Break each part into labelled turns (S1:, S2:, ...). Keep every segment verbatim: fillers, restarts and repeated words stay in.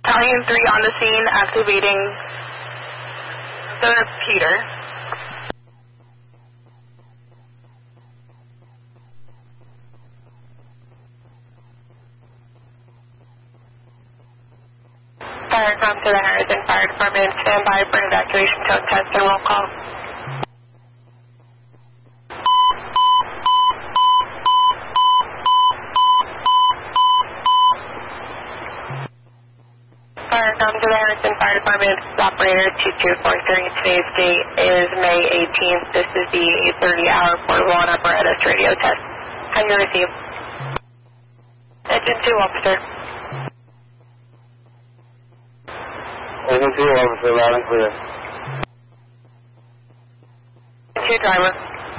S1: Battalion three on the scene, activating the repeater. Fire from to the Harrison Fire Department. Stand by for evacuation tone test and roll call. Fire from to the Harrison Fire Department. This is operator two two four three. Today's date is May eighteenth. This is the eight thirty hour portable and apparatus radio test. How you receive? Engine two officer.
S2: Engine two officer, loud and clear.
S1: Two driver.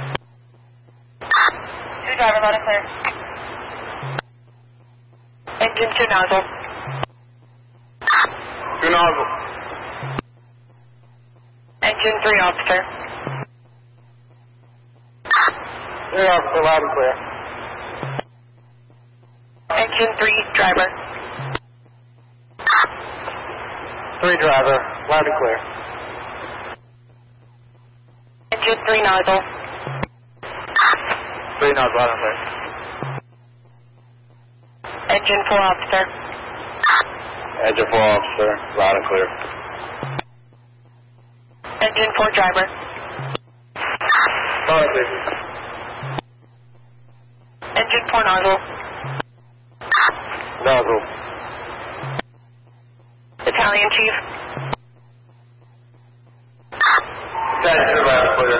S1: Two driver, loud and clear. Engine two nozzle.
S2: Two nozzle.
S1: Engine three officer.
S2: Three officer, loud and clear.
S1: Engine three driver.
S2: Three driver, loud and clear.
S1: Engine three nozzle.
S2: Three nozzle, loud and clear.
S1: Engine four officer.
S2: Engine four officer, loud and clear.
S1: Engine four driver.
S2: Fire station.
S1: Engine four nozzle.
S2: Nozzle.
S1: Battalion chief.
S2: Battalion two, loud and clear.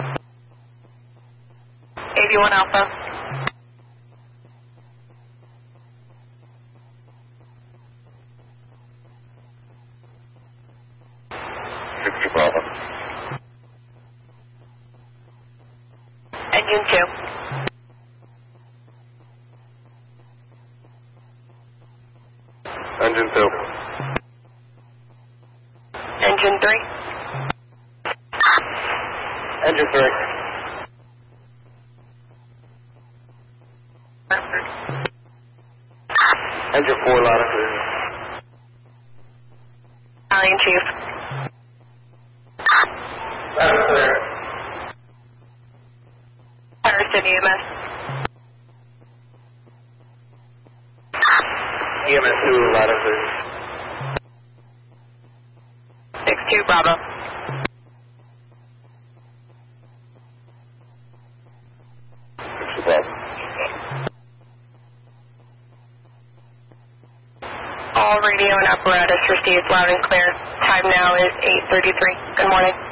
S1: A V one alpha.
S2: sixty Bravo.
S1: Engine two.
S2: Engine two.
S1: Engine three.
S2: Engine three. Engine four, loud and clear.
S1: Battalion chief.
S2: Loud and clear.
S1: Harrison E M S.
S2: E M S two, loud and clear.
S1: six two Bravo.
S2: sixty Bravo.
S1: All radio and apparatus received loud and clear. Time now is eight thirty-three. Good morning.